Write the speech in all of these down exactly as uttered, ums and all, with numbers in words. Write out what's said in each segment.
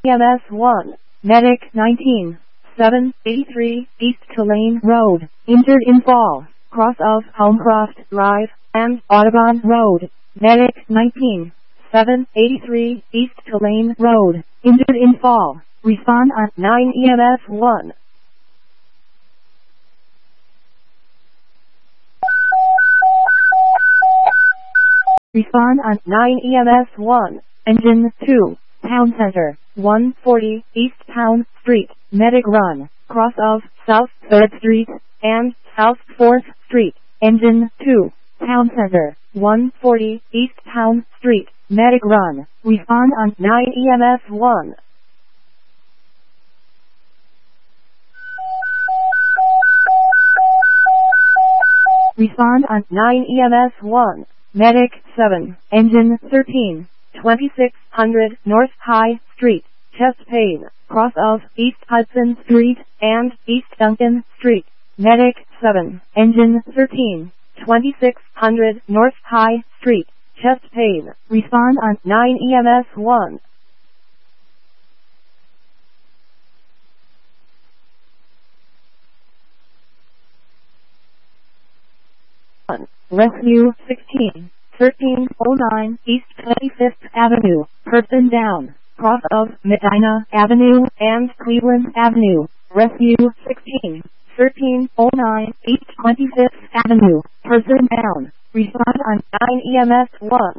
E M S one. Medic nineteen. seven eighty-three East Tulane Road. Injured in fall. Cross of Homecroft Drive and Audubon Road. Medic nineteen. seven eighty-three East Tulane Road. Injured in fall. Respond on nine E M S one. Respond on nine E M S one. Engine two. Town Center. one forty East Town Street. Medic run. Cross of South third Street and South fourth Street. Engine two. Town Center. one forty East Town Street. Medic run. Respond on nine E M S one. Respond on nine E M S one. Medic seven. Engine thirteen. twenty-six hundred North High Street. Chest pain. Cross of East Hudson Street and East Duncan Street. Medic seven. Engine thirteen. twenty-six hundred North High Street. Chest pain. Respond on nine E M S one. Rescue sixteen. thirteen oh nine East twenty-fifth Avenue. Person down. Cross of Medina Avenue and Cleveland Avenue. Rescue sixteen. thirteen oh nine East twenty-fifth Avenue. Person down. Respond on nine E M S one.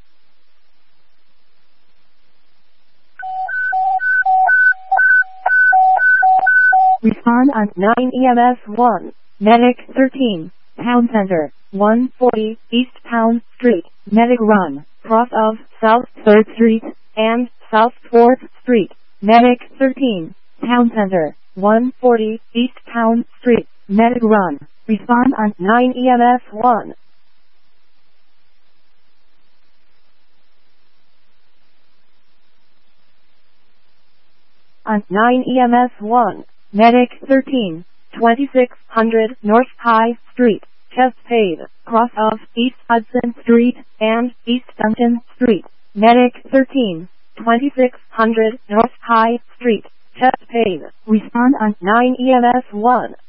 Respond on nine E M S one. Medic thirteen. Town Center. one forty East Town Street. Medic run. Cross of South third Street and South fourth Street. Medic thirteen. Town Center. one forty East Town Street. Medic run. Respond on nine E M S one. On nine E M S one. Medic thirteen. twenty-six hundred North High Street. Chest pain. Cross of East Hudson Street and East Duncan Street. Medic thirteen. twenty-six hundred North High Street. Chest pain. Respond on nine E M S one.